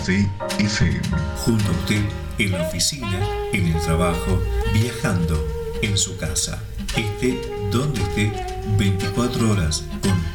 Clase FM. Junto a usted, en la oficina, en el trabajo, viajando, en su casa. Esté donde esté, 24 horas con